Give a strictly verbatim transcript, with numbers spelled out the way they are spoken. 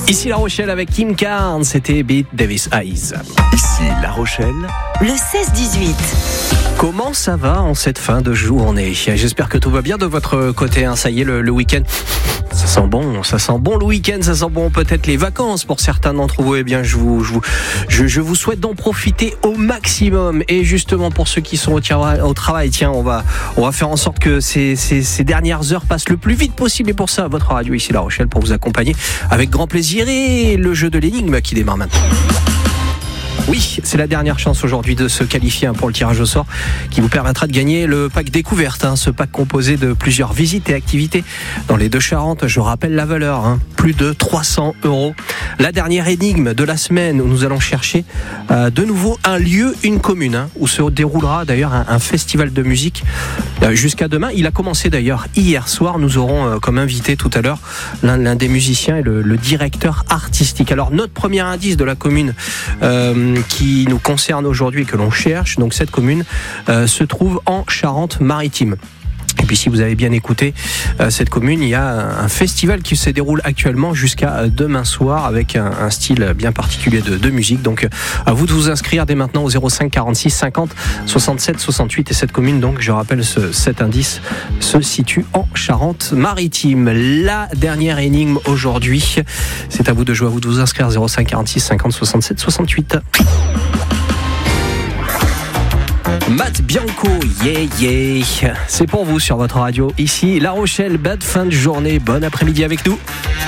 Ici La Rochelle avec Kim Carnes, c'était Beat Davis Eyes. Ici La Rochelle, le seize dix-huit. Comment ça va en cette fin de journée ? J'espère que tout va bien de votre côté, hein. Ça y est, le, le week-end, ça sent bon, ça sent bon le week-end, ça sent bon peut-être les vacances pour certains d'entre vous. Eh bien, je vous, je vous, je, je vous souhaite d'en profiter au maximum. Et justement, pour ceux qui sont au, tia- au travail, tiens, on va, on va faire en sorte que ces, ces, ces dernières heures passent le plus vite possible. Et pour ça, votre radio ici La Rochelle pour vous accompagner avec grand plaisir. Et le jeu de l'énigme qui démarre maintenant. Oui, c'est la dernière chance aujourd'hui de se qualifier pour le tirage au sort qui vous permettra de gagner le pack découverte, hein, ce pack composé de plusieurs visites et activités dans les Deux-Charentes. Je rappelle la valeur, hein, plus de trois cents euros. La dernière énigme de la semaine où nous allons chercher euh, de nouveau un lieu, une commune, hein, où se déroulera d'ailleurs un, un festival de musique euh, jusqu'à demain. Il a commencé d'ailleurs hier soir. Nous aurons euh, comme invité tout à l'heure l'un, l'un des musiciens et le, le directeur artistique. Alors notre premier indice de la commune euh, qui nous concerne aujourd'hui et que l'on cherche, donc cette commune euh, se trouve en Charente-Maritime. Et puis si vous avez bien écouté euh, cette commune, il y a un festival qui se déroule actuellement jusqu'à demain soir avec un, un style bien particulier de, de musique. Donc à vous de vous inscrire dès maintenant au zéro cinq quarante-six cinquante soixante-sept soixante-huit. Et cette commune, donc je rappelle ce, cet indice, se situe en Charente-Maritime. La dernière énigme aujourd'hui, c'est à vous de jouer, à vous de vous inscrire zéro cinq quarante-six cinquante soixante-sept soixante-huit. Matt Bianco, yeah yeah, c'est pour vous sur votre radio. Ici La Rochelle, belle fin de journée, bon après-midi avec nous.